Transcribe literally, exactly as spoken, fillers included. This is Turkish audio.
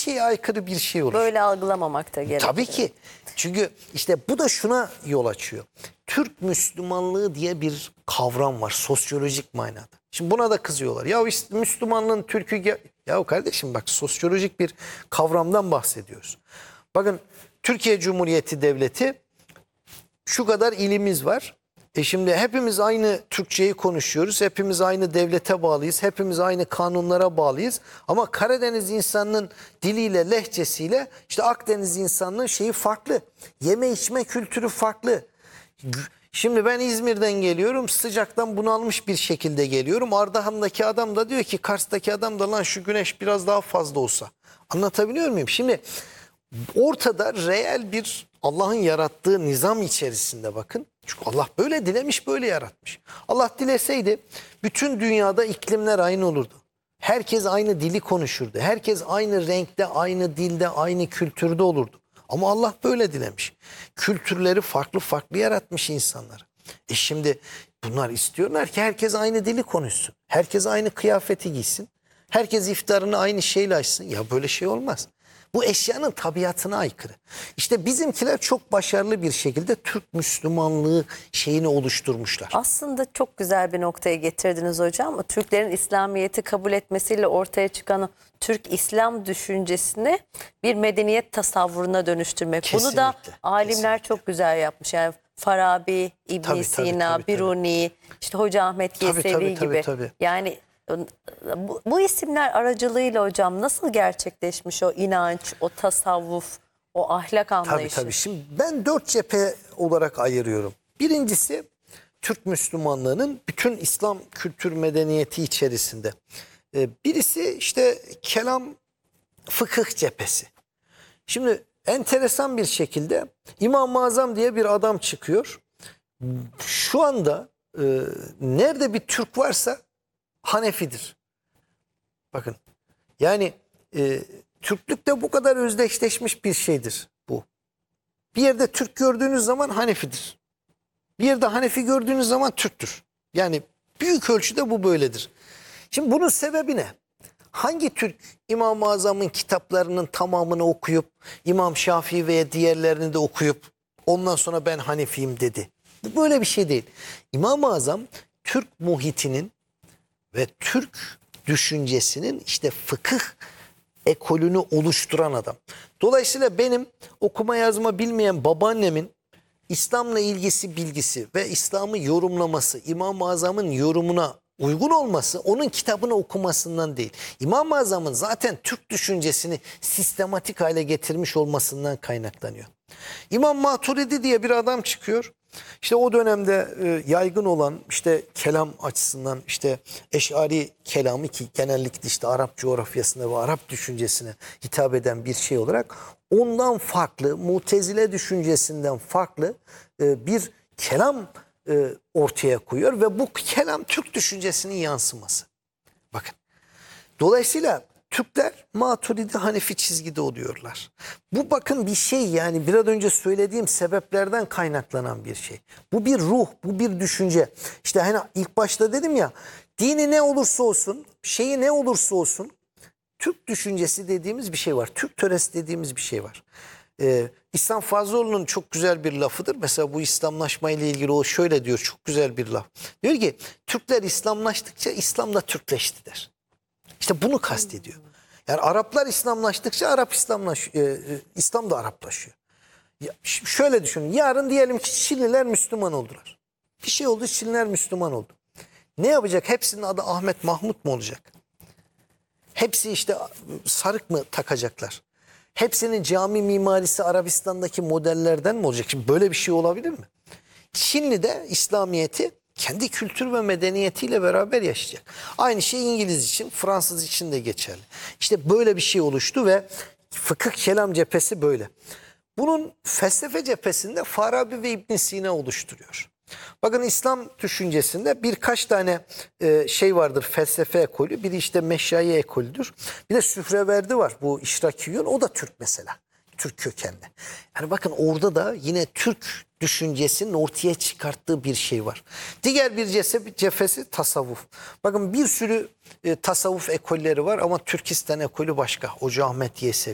şeye aykırı bir şey olur. Böyle algılamamak da gerekiyor. Tabii ki. Çünkü işte bu da şuna yol açıyor. Türk Müslümanlığı diye bir kavram var sosyolojik manada. Şimdi buna da kızıyorlar. Ya Müslümanlığın Türk'ü... Ya kardeşim bak, sosyolojik bir kavramdan bahsediyoruz. Bakın, Türkiye Cumhuriyeti Devleti, şu kadar ilimiz var. E şimdi hepimiz aynı Türkçeyi konuşuyoruz. Hepimiz aynı devlete bağlıyız. Hepimiz aynı kanunlara bağlıyız. Ama Karadeniz insanının diliyle, lehçesiyle işte Akdeniz insanının şeyi farklı. Yeme içme kültürü farklı. Şimdi ben İzmir'den geliyorum. Sıcaktan bunalmış bir şekilde geliyorum. Ardahan'daki adam da diyor ki Kars'taki adam da lan şu güneş biraz daha fazla olsa. Anlatabiliyor muyum? Şimdi ortada reel bir Allah'ın yarattığı nizam içerisinde bakın. Çünkü Allah böyle dilemiş, böyle yaratmış. Allah dileseydi bütün dünyada iklimler aynı olurdu. Herkes aynı dili konuşurdu. Herkes aynı renkte, aynı dilde, aynı kültürde olurdu. Ama Allah böyle dilemiş. Kültürleri farklı farklı yaratmış insanları. E şimdi bunlar istiyorlar ki herkes aynı dili konuşsun. Herkes aynı kıyafeti giysin. Herkes iftarını aynı şeyle açsın. Ya böyle şey olmaz. Bu eşyanın tabiatına aykırı. İşte bizimkiler çok başarılı bir şekilde Türk Müslümanlığı şeyini oluşturmuşlar. Aslında çok güzel bir noktaya getirdiniz hocam. Türklerin İslamiyet'i kabul etmesiyle ortaya çıkan Türk İslam düşüncesini bir medeniyet tasavvuruna dönüştürmek. Kesinlikle, Bunu da alimler kesinlikle. çok güzel yapmış. Yani Farabi, İbn Tabii, tabii, Sina, tabii, tabii. Biruni, işte Hoca Ahmet Tabii, Yesevi tabii, tabii, gibi. tabii. Yani bu, bu isimler aracılığıyla hocam nasıl gerçekleşmiş o inanç, o tasavvuf, o ahlak Tabii anlayışı? tabii. Şimdi ben dört cephe olarak ayırıyorum. Birincisi Türk Müslümanlığının bütün İslam kültür medeniyeti içerisinde. Ee, birisi işte kelam, fıkıh cephesi. Şimdi enteresan bir şekilde İmam-ı Azam diye bir adam çıkıyor. Şu anda e, nerede bir Türk varsa Hanefidir. Bakın, yani e, Türklükte bu kadar özdeşleşmiş bir şeydir bu. Bir yerde Türk gördüğünüz zaman Hanefidir. Bir yerde Hanefi gördüğünüz zaman Türktür. Yani büyük ölçüde bu böyledir. Şimdi bunun sebebi ne? Hangi Türk İmam-ı Azam'ın kitaplarının tamamını okuyup İmam Şafii ve diğerlerini de okuyup ondan sonra ben Hanefiyim dedi? Bu böyle bir şey değil. İmam-ı Azam Türk muhitinin ve Türk düşüncesinin işte fıkıh ekolünü oluşturan adam. Dolayısıyla benim okuma yazma bilmeyen babaannemin İslam'la ilgisi, bilgisi ve İslam'ı yorumlaması, İmam-ı Azam'ın yorumuna uygun olması onun kitabını okumasından değil. İmam-ı Azam'ın zaten Türk düşüncesini sistematik hale getirmiş olmasından kaynaklanıyor. İmam Maturidi diye bir adam çıkıyor. İşte o dönemde e, yaygın olan işte kelam açısından işte Eş'ari kelamı, ki genellikle işte Arap coğrafyasına ve Arap düşüncesine hitap eden bir şey olarak ondan farklı, Mutezile düşüncesinden farklı e, bir kelam e, ortaya koyuyor ve bu kelam Türk düşüncesinin yansıması. Bakın, dolayısıyla Türkler Maturidi Hanefi çizgide oluyorlar. Bu bakın bir şey, yani biraz önce söylediğim sebeplerden kaynaklanan bir şey. Bu bir ruh, bu bir düşünce. İşte hani ilk başta dedim ya, dini ne olursa olsun, şeyi ne olursa olsun Türk düşüncesi dediğimiz bir şey var. Türk töresi dediğimiz bir şey var. Ee, İhsan Fazlıoğlu'nun çok güzel bir lafıdır. Mesela bu İslamlaşma ile ilgili o şöyle diyor, çok güzel bir laf. Diyor ki Türkler İslamlaştıkça İslam da Türkleşti der. İşte bunu kastediyor. Yani Araplar İslamlaştıkça Arap İslamlaş, e, e, İslam da Araplaşıyor. Ya, şöyle düşünün, yarın diyelim ki Çinliler Müslüman oldular. Bir şey oldu, Çinliler Müslüman oldu. Ne yapacak? Hepsinin adı Ahmet Mahmut mu olacak? Hepsi işte sarık mı takacaklar? Hepsinin cami mimarisi Arabistan'daki modellerden mi olacak? Şimdi böyle bir şey olabilir mi? Çinli de İslamiyet'i kendi kültür ve medeniyetiyle beraber yaşayacak. Aynı şey İngiliz için, Fransız için de geçerli. İşte böyle bir şey oluştu ve fıkıh kelam cephesi böyle. Bunun felsefe cephesinde Farabi ve İbn Sina oluşturuyor. Bakın, İslam düşüncesinde birkaç tane e, şey vardır, felsefe ekolü. Biri işte Meşayi ekolüdür. Bir de Süfreverdi var, bu İşrakiyun, o da Türk mesela. Türk kökenli. Yani bakın, orada da yine Türk düşüncesinin ortaya çıkarttığı bir şey var. Diğer bir cephesi tasavvuf. Bakın, bir sürü e, tasavvuf ekolleri var ama Türkistan ekolü başka. Hoca Ahmet Yesevi.